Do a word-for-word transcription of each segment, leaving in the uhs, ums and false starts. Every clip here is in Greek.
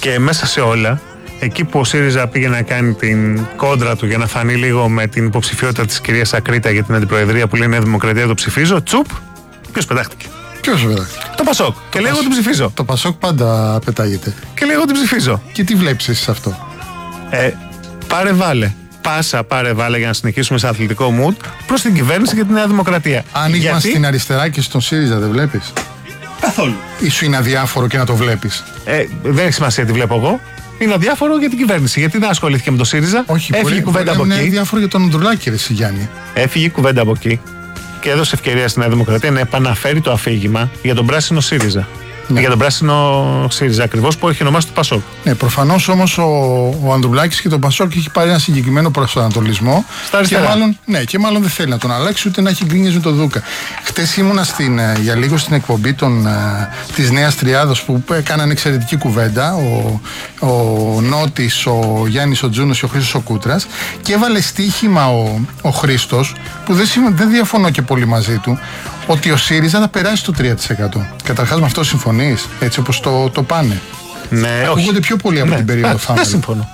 Και μέσα σε όλα, εκεί που ο ΣΥΡΙΖΑ πήγε να κάνει την κόντρα του για να φανεί λίγο με την υποψηφιότητα της κυρίας Ακρίτα για την αντιπροεδρία που λέει Νέα Δημοκρατία, το ψηφίζω, τσουπ, ποιος πετάχτηκε? Ποιος πετάχτηκε? Το Πασόκ. Το και λέει εγώ Πασ... την ψηφίζω. Το Πασόκ πάντα πετάγεται. Και λέει εγώ την ψηφίζω. Και τι βλέπεις εσύ αυτό? Ε, πάρε βάλε. Πάσα, πάρε βάλε για να συνεχίσουμε σε αθλητικό mood προς την κυβέρνηση και τη Νέα Δημοκρατία. Άνοιγμα Γιατί... στην αριστερά και στον ΣΥΡΙΖΑ δεν βλέπεις? Καθόλου. Ή σου είναι αδιάφορο και να το βλέπεις? Ε, δεν έχει σημασία τι βλέπω εγώ. Είναι αδιάφορο για την κυβέρνηση. Γιατί δεν ασχολήθηκε με το ΣΥΡΙΖΑ. Όχι, έφυγε μπορεί, κουβέντα μπορεί από να εκεί. είναι αδιάφορο για τον Ανδρουλάκη, ρε Γιάννη. Έφυγε η κουβέντα από εκεί και έδωσε ευκαιρία στη Νέα Δημοκρατία να επαναφέρει το αφήγημα για τον πράσινο ΣΥΡΙΖΑ. Ναι. Για τον πράσινο ΣΥΡΙΖΑ ακριβώς που έχει ονομάσει το Πασόκ. Ναι, προφανώς όμως ο, ο Ανδρουλάκης και το Πασόκ έχει πάρει ένα συγκεκριμένο προσανατολισμό. Στα αριστερά. Και μάλλον, ναι, και μάλλον δεν θέλει να τον αλλάξει ούτε να έχει γκρίνιες με τον Δούκα. Χτες ήμουνα στην, για λίγο στην εκπομπή των, της Νέας Τριάδος που έκαναν εξαιρετική κουβέντα. Ο, ο Νότης, ο Γιάννης ο Τζούνος και ο Χρήστος ο Κούτρας. Και έβαλε στοίχημα ο, ο Χρήστος, που δεν, δεν διαφωνώ και πολύ μαζί του, ότι ο ΣΥΡΙΖΑ θα περάσει το τρία τοις εκατό. Καταρχάς με αυτό συμφωνείς, έτσι όπως το, το πάνε? Ναι, ακούγονται όχι. πιο πολύ από ναι, την περίοδο Φάμελ. Δεν συμφωνώ.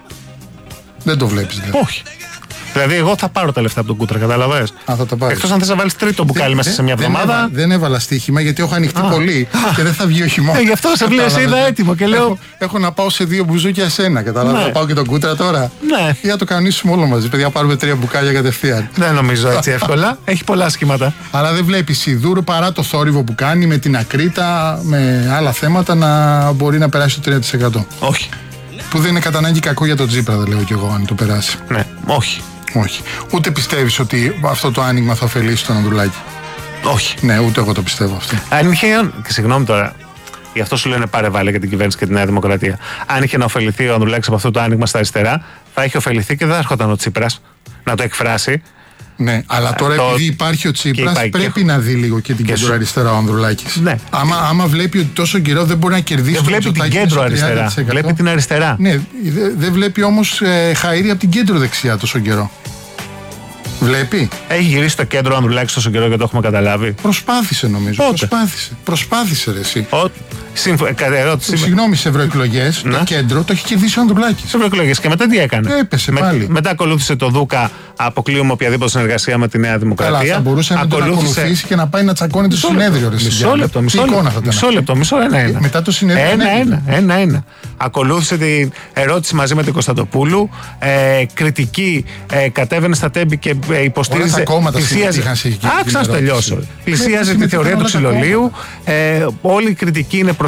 Δεν το βλέπεις δηλαδή? Όχι. Δηλαδή, εγώ θα πάρω τα λεφτά από τον Κούτρα, καταλαβαίνεις. Α, θα τα πάρεις. Εκτός αν θες να βάλεις τρίτο μπουκάλι μέσα σε μια εβδομάδα. Δεν, έβα, δεν έβαλα στοίχημα γιατί έχω ανοιχτεί Α. πολύ και δεν θα βγει ο χειμώνας. Ε, γι' αυτό σε βλέπω, σε είδα έτοιμο και λέω. Έχω, έχω να πάω σε δύο μπουζούκια σένα, κατάλαβα. Ναι. Να πάω και τον Κούτρα τώρα. Ναι. Ή να το κανονίσουμε όλο μαζί. Παιδιά, πάρουμε τρία μπουκάλια κατευθείαν. Δεν νομίζω έτσι εύκολα. Έχει πολλά σχήματα. Αλλά δεν βλέπει Σιδούρο παρά το θόρυβο που κάνει με την Ακρίτα, με άλλα θέματα να μπορεί να περάσει το τρία τοις εκατό. Όχι. Που δεν είναι κατά ανάγκη κακό για τον Τζίπρα, δεν λέω κι εγώ, αν το περάσει. Ναι, όχι. Όχι. Ούτε πιστεύεις ότι αυτό το άνοιγμα θα ωφελήσει τον Ανδρουλάκη? Όχι. Ναι, ούτε εγώ το πιστεύω αυτό. Αν είχε. Και συγγνώμη τώρα, γι' αυτό σου λένε πάρε βάλε για την κυβέρνηση και τη Νέα Δημοκρατία. Αν είχε να ωφεληθεί ο Ανδρουλάκης από αυτό το άνοιγμα στα αριστερά, θα είχε ωφεληθεί και δεν θα έρχονταν ο Τσίπρας να το εκφράσει. Ναι, αλλά τώρα το... επειδή υπάρχει ο Τσίπρας πρέπει και... να δει λίγο και την και κέντρο σου... αριστερά ο Ανδρουλάκης. Ναι. Άμα, άμα βλέπει ότι τόσο καιρό δεν μπορεί να κερδίσει. Δεν βλέπει την κέντρο αριστερά. Βλέπει την αριστερά. Ναι, δεν δε βλέπει όμως ε, χαΐρι από την κέντρο δεξιά τόσο καιρό. Βλέπει. Έχει γυρίσει στο κέντρο ο Ανδρουλάκης τόσο καιρό και το έχουμε καταλάβει. Προσπάθησε νομίζω. Πότε? Προσπάθησε. Προσπάθησε ρε εσύ. Ο... Σύμφω... ερώτηση... Συγγνώμη, σε ευρωεκλογές το κέντρο το έχει κερδίσει ο Ανδρουλάκης. Σε ευρωεκλογές και μετά τι έκανε? Έπεσε με... πάλι. Μετά ακολούθησε το Δούκα, αποκλείουμε οποιαδήποτε συνεργασία με τη Νέα Δημοκρατία. Καλά, θα μπορούσε να ακολούθησε... τον ακολουθήσει και να πάει να τσακώνεται στο συνέδριο. Ρε, μισό λεπτό, μισό λεπτό. Μισό, μισό λεπτό, μισό ένα, ένα. Μετά το συνέδριο. Ένα, ένα, ένα, ένα. Ακολούθησε την ερώτηση μαζί με την Κωνσταντοπούλου. Ε, κριτική, ε, κατέβαινε στα τέμπη και ε, υποστήριζε. Όλα τα κόμματα πλησίαζε... συμμετείχαν σε Άξα να τελειώσω. Πλησίαζε τη θεωρία του ξυλολίου. Ε, όλη η κριτική είναι προ